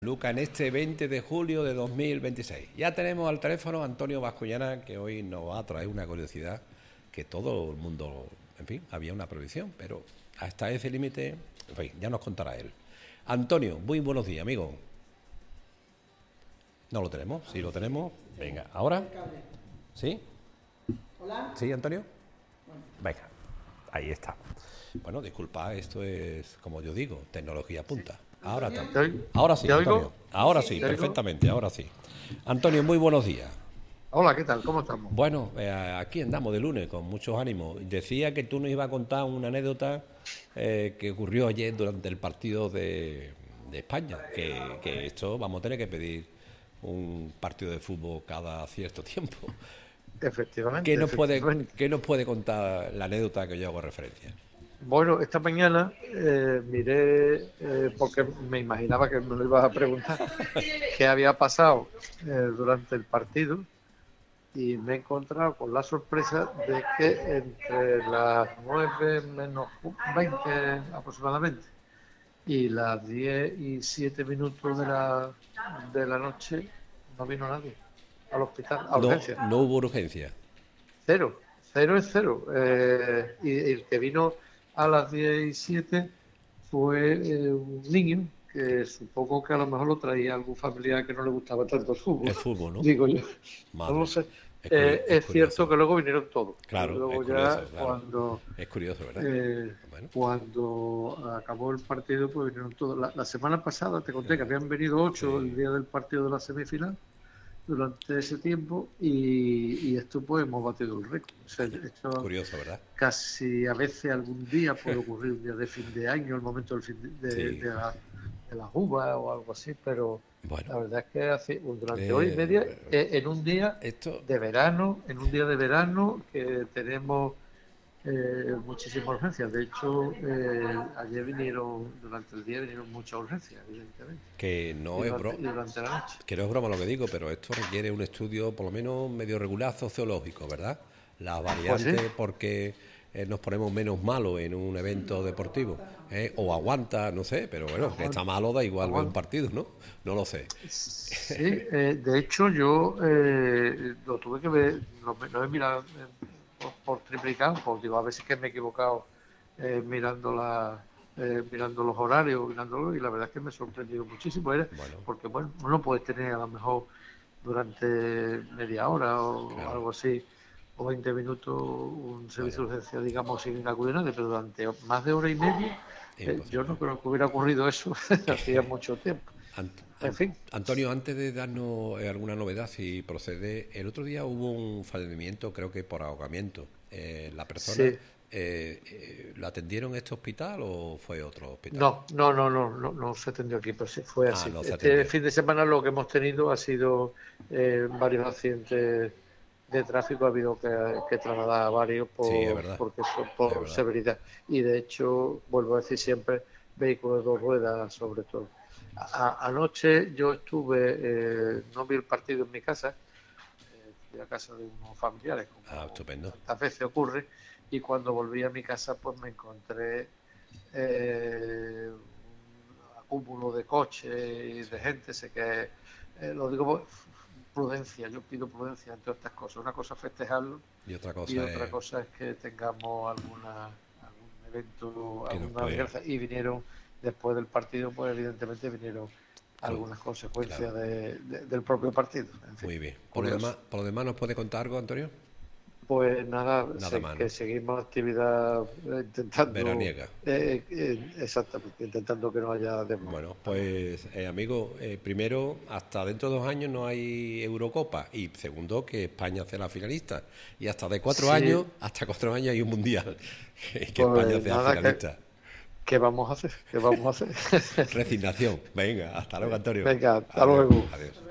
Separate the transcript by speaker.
Speaker 1: Luca, en este 20 de julio de 2026. Ya tenemos al teléfono a Antonio Bascuñana, que hoy nos va a traer una curiosidad que todo el mundo, en fin, había una prohibición, pero hasta ese límite, en fin, ya nos contará él. Antonio, muy buenos días, amigo. ¿No lo tenemos? Sí, lo tenemos. Venga, ¿ahora? ¿Sí?
Speaker 2: Hola.
Speaker 1: ¿Sí, Antonio? Venga, ahí está. Bueno, disculpa, esto es, como yo digo, tecnología punta. Ahora también. Ahora sí,
Speaker 3: ¿Te
Speaker 1: Antonio.
Speaker 3: oigo?
Speaker 1: Ahora sí,
Speaker 3: ¿Te oigo?
Speaker 1: perfectamente, ahora sí. Antonio, muy buenos días.
Speaker 3: Hola, ¿qué tal? ¿Cómo estamos?
Speaker 1: Bueno, aquí andamos de lunes con muchos ánimos. Decía que tú nos ibas a contar una anécdota que ocurrió ayer durante el partido de España, que esto vamos a tener que pedir un partido de fútbol cada cierto tiempo.
Speaker 3: Efectivamente.
Speaker 1: ¿Qué nos puede contar la anécdota que yo hago referencia?
Speaker 3: Bueno, esta mañana miré, porque me imaginaba que me lo ibas a preguntar, qué había pasado durante el partido y me he encontrado con la sorpresa de que entre las 9 menos 20 aproximadamente y las 10 y 7 minutos de la noche no vino nadie al hospital, a urgencias.
Speaker 1: No hubo urgencia.
Speaker 3: Cero, cero es cero. Y el que vino a las 10 y 7 fue un niño que supongo que a lo mejor lo traía algún familiar que no le gustaba tanto el fútbol.
Speaker 1: El fútbol, ¿no?
Speaker 3: Digo yo.
Speaker 1: Madre,
Speaker 3: No lo sé.
Speaker 1: es
Speaker 3: Es
Speaker 1: curioso.
Speaker 3: cierto que luego vinieron todos.
Speaker 1: Claro,
Speaker 3: Luego
Speaker 1: es
Speaker 3: ya
Speaker 1: curioso, claro.
Speaker 3: cuando
Speaker 1: Es curioso, ¿verdad? Bueno.
Speaker 3: cuando acabó el partido, pues vinieron todos. La semana pasada te conté que habían venido 8 el día del partido de la semifinal durante ese tiempo y esto pues hemos batido el récord. O sea, esto
Speaker 1: Curioso, ¿verdad?
Speaker 3: casi a veces algún día puede ocurrir un día de fin de año, el momento del de las uvas o algo así, pero
Speaker 1: Bueno.
Speaker 3: la verdad es que durante hora y media en un día de verano, que tenemos muchísimas urgencias. De hecho, ayer durante el día vinieron muchas urgencias, evidentemente.
Speaker 1: Que no es broma.
Speaker 3: Durante la noche.
Speaker 1: Que no es broma lo que digo, pero esto requiere un estudio por lo menos medio regular sociológico, ¿verdad? Las variantes,
Speaker 3: Pues sí.
Speaker 1: porque nos ponemos menos malos en un evento deportivo, o aguanta, no sé, pero bueno, que está malo da igual ver un partido, ¿no? No lo sé.
Speaker 3: Sí, de hecho yo lo tuve que ver, lo he mirado por triplicado, pues digo, a veces que me he equivocado mirando los horarios, mirándolo, y la verdad es que me he sorprendido muchísimo, porque bueno, uno puede tener a lo mejor durante media hora o algo así, o 20 minutos un servicio de urgencia, digamos, sin acudir a nadie, pero durante más de hora y media, yo no creo que hubiera ocurrido eso hacía mucho tiempo. En fin.
Speaker 1: Antonio, antes de darnos alguna novedad, si procede, el otro día hubo un fallecimiento, creo que por ahogamiento. ¿La persona la atendieron en este hospital o fue otro hospital?
Speaker 3: No se atendió aquí, pero sí fue así.
Speaker 1: No
Speaker 3: este fin de semana lo que hemos tenido ha sido varios accidentes de tráfico, ha habido que trasladar a varios por severidad. Y de hecho, vuelvo a decir siempre, vehículos de 2 ruedas sobre todo. Anoche yo no vi el partido en mi casa, fui a casa de unos familiares, como
Speaker 1: estupendo.
Speaker 3: tantas veces ocurre, y cuando volví a mi casa pues me encontré un acúmulo de coches y de gente. Sé que lo digo por prudencia, yo pido prudencia entre estas cosas. Una cosa es festejarlo
Speaker 1: y otra cosa
Speaker 3: es que tengamos algún evento, alguna desgracia. Y vinieron después del partido, pues evidentemente vinieron algunas consecuencias del propio partido. En fin,
Speaker 1: muy bien. Por lo demás, ¿nos puede contar algo, Antonio?
Speaker 3: Pues nada
Speaker 1: más,
Speaker 3: que
Speaker 1: ¿no?
Speaker 3: seguimos actividad intentando...
Speaker 1: Veraniega.
Speaker 3: Exactamente, intentando que no haya demora.
Speaker 1: Bueno, pues amigo, primero, hasta dentro de 2 años no hay Eurocopa, y segundo, que España sea la finalista, y hasta 4 años hay un Mundial, que España sea finalista.
Speaker 3: ¿Qué vamos a hacer?
Speaker 1: Resignación. Venga, hasta luego, Antonio.
Speaker 3: Venga, hasta luego.
Speaker 1: Adiós.